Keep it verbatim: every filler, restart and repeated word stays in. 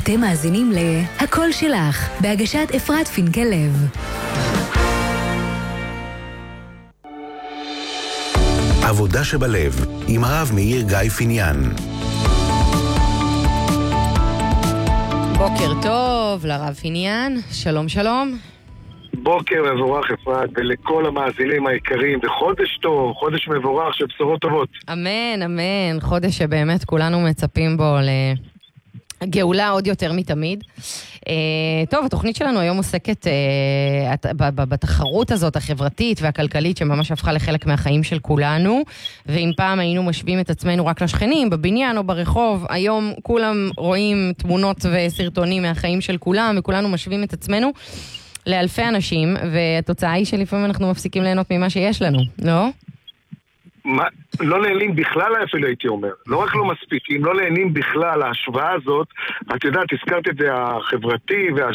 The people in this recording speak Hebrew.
אתם מאזינים ל"הכל שלך", בהגשת אפרת פינקל לב. עבודה שבלב, עם הרב מאיר גיא פיניאן. בוקר טוב לרב פיניאן, שלום שלום. בוקר מבורך אפרת, ולכל המאזינים היקרים, וחודש טוב, חודש מבורך של בשורות טובות. אמן, אמן, חודש שבאמת כולנו מצפים בו לגאולה עוד יותר מתמיד. Uh, טוב, התוכנית שלנו היום עוסקת uh, בתחרות הזאת החברתית והכלכלית שממש הפכה לחלק מהחיים של כולנו, ואם פעם היינו משווים את עצמנו רק לשכנים, בבניין או ברחוב, היום כולם רואים תמונות וסרטונים מהחיים של כולם, וכולנו משווים את עצמנו לאלפי אנשים, והתוצאה היא שלפעמים אנחנו מפסיקים ליהנות ממה שיש לנו, לא? מה, לא נהנים בכלל אפילו הייתי אומר, לא רק לא מספיקים, לא נהנים בכלל. ההשוואה הזאת, את יודעת, הזכרת את זה, החברתי וה...